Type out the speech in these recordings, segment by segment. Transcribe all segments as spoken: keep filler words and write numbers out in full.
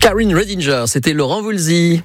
Karine Redinger, c'était Laurent Voulzy.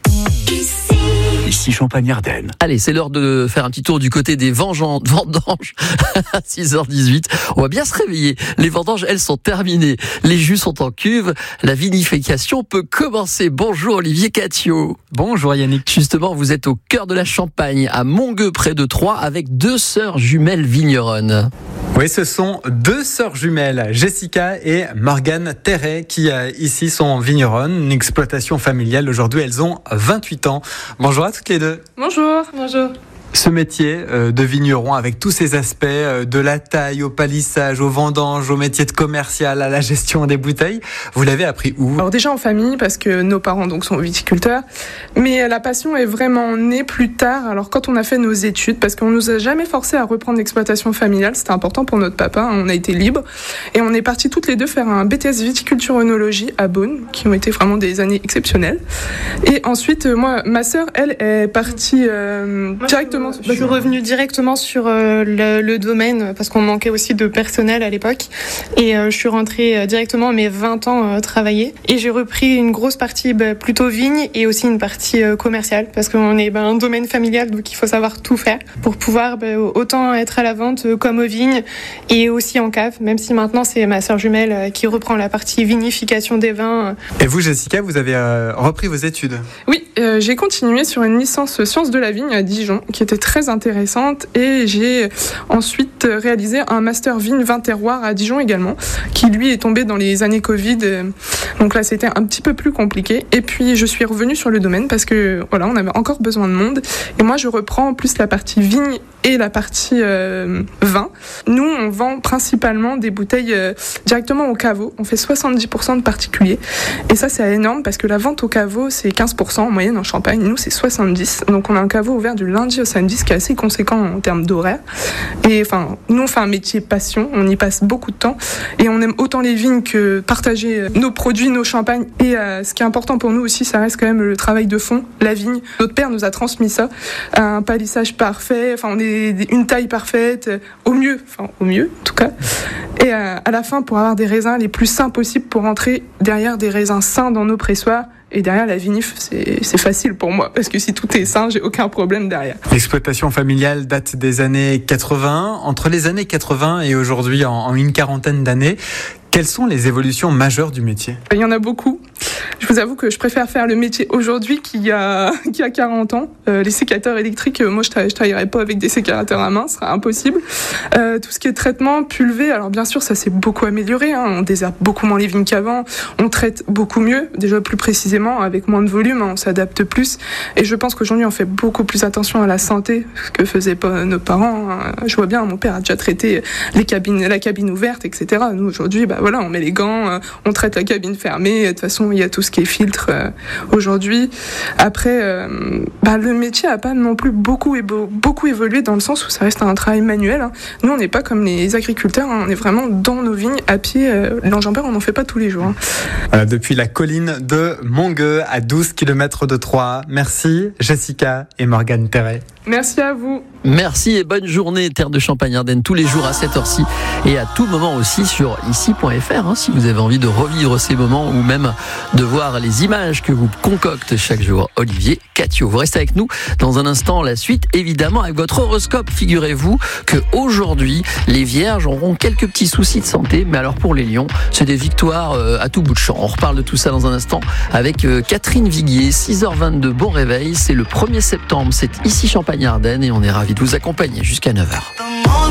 Ici Champagne-Ardenne. Allez, c'est l'heure de faire un petit tour du côté des vendanges, vendanges à six heures dix-huit. On va bien se réveiller. Les vendanges, elles sont terminées. Les jus sont en cuve. La vinification peut commencer. Bonjour Olivier Catio. Bonjour Yannick. Justement, vous êtes au cœur de la Champagne, à Mongueux, près de Troyes, avec deux sœurs jumelles vigneronnes. Oui, ce sont deux sœurs jumelles, Jessica et Morgane Terret, qui euh, ici sont vigneronnes, une exploitation familiale. Aujourd'hui, elles ont vingt-huit ans. Bonjour à toutes les deux. Bonjour, bonjour. Ce métier euh, de vigneron, avec tous ces aspects, euh, de la taille au palissage, aux vendanges, au métier de commercial, à la gestion des bouteilles, vous l'avez appris où ? Alors déjà en famille, parce que nos parents donc sont viticulteurs, mais la passion est vraiment née plus tard. Alors quand on a fait nos études, parce qu'on nous a jamais forcé à reprendre l'exploitation familiale, c'était important pour notre papa, on a été libres, et on est partis toutes les deux faire un B T S viticulture-œnologie à Beaune, qui ont été vraiment des années exceptionnelles. Et ensuite, moi, ma sœur, elle est partie euh, moi, directement. Je suis revenue directement sur euh, le, le domaine parce qu'on manquait aussi de personnel à l'époque et euh, je suis rentrée directement à mes vingt ans euh, travailler et j'ai repris une grosse partie bah, plutôt vigne et aussi une partie euh, commerciale parce qu'on est bah, un domaine familial donc il faut savoir tout faire pour pouvoir bah, autant être à la vente euh, comme aux vignes et aussi en cave, même si maintenant c'est ma sœur jumelle euh, qui reprend la partie vinification des vins. Et vous Jessica, vous avez euh, repris vos études ? Oui, euh, j'ai continué sur une licence sciences de la vigne à Dijon qui était très intéressante et j'ai ensuite réalisé un master vigne vin terroir à Dijon également qui lui est tombé dans les années Covid, donc là c'était un petit peu plus compliqué et puis je suis revenue sur le domaine parce que voilà on avait encore besoin de monde et moi je reprends en plus la partie vigne et la partie euh, vin. Nous on vend principalement des bouteilles euh, directement au caveau, on fait soixante-dix pour cent de particuliers et ça c'est énorme parce que la vente au caveau c'est quinze pour cent en moyenne en Champagne, nous c'est soixante-dix pour cent, donc on a un caveau ouvert du lundi au samedi ce qui est assez conséquent en termes d'horaire. Et enfin, nous on fait un métier passion, on y passe beaucoup de temps et on aime autant les vignes que partager nos produits, nos champagnes. Et euh, ce qui est important pour nous aussi, ça reste quand même le travail de fond, la vigne. Notre père nous a transmis ça, un palissage parfait, enfin on est une taille parfaite, au mieux, enfin au mieux en tout cas. Et euh, à la fin, pour avoir des raisins les plus sains possibles, pour rentrer derrière des raisins sains dans nos pressoirs. Et derrière la vinif, c'est, c'est facile pour moi, parce que si tout est sain, j'ai aucun problème derrière. L'exploitation familiale date des années quatre-vingts. Entre les années quatre-vingts et aujourd'hui, en, en une quarantaine d'années, quelles sont les évolutions majeures du métier ? Il y en a beaucoup. Je vous avoue que je préfère faire le métier aujourd'hui qu'il y a, qu'il y a quarante ans. Euh, les sécateurs électriques, euh, moi je ne travaillerai pas avec des sécateurs à main, ce sera impossible. Euh, tout ce qui est traitement, pulvé, alors bien sûr ça s'est beaucoup amélioré, hein. On désherbe beaucoup moins les vignes qu'avant, on traite beaucoup mieux, déjà plus précisément, avec moins de volume, hein, on s'adapte plus. Et je pense qu'aujourd'hui on fait beaucoup plus attention à la santé, ce que faisaient pas nos parents. Hein. Je vois bien, mon père a déjà traité les cabines, la cabine ouverte, et cetera. Nous aujourd'hui, bah voilà, on met les gants, euh, on traite la cabine fermée, de toute façon il y a tout ce qui est filtre euh, aujourd'hui. Après, euh, bah, le métier n'a pas non plus beaucoup, évo- beaucoup évolué dans le sens où ça reste un travail manuel. Hein. Nous, on n'est pas comme les agriculteurs, hein. On est vraiment dans nos vignes, à pied. Euh, l'enjambeur, on n'en fait pas tous les jours. Hein. Voilà, depuis la colline de Mongueux, à douze kilomètres de Troyes. Merci Jessica et Morgane Terret. Merci à vous. Merci et bonne journée, Terre de Champagne-Ardenne, tous les jours à cette heure-ci et à tout moment aussi sur ici point f r, hein, si vous avez envie de revivre ces moments ou même de voir les images que vous concocte chaque jour Olivier Catio. Vous restez avec nous dans un instant, la suite évidemment avec votre horoscope. Figurez-vous que aujourd'hui les vierges auront quelques petits soucis de santé, mais alors pour les lions, c'est des victoires euh, à tout bout de champ. On reparle de tout ça dans un instant avec euh, Catherine Viguier, six heures vingt-deux, bon réveil, c'est le premier septembre, c'est ici Champagne-Ardenne et on est ravis de vous accompagner jusqu'à neuf heures.